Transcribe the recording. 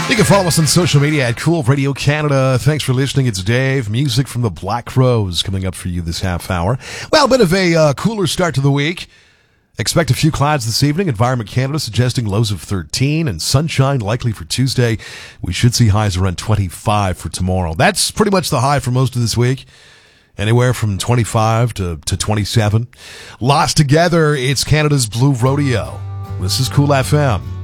You can follow us on social media at Cool Radio Canada. Thanks for listening. It's Dave. Music from the Black Crowes coming up for you this half hour. Well, a bit of a cooler start to the week. Expect a few clouds this evening. Environment Canada suggesting lows of 13 and sunshine likely for Tuesday. We should see highs around 25 for tomorrow. That's pretty much the high for most of this week. Anywhere from 25 to 27. Lost together, it's Canada's Blue Rodeo. This is Cool FM.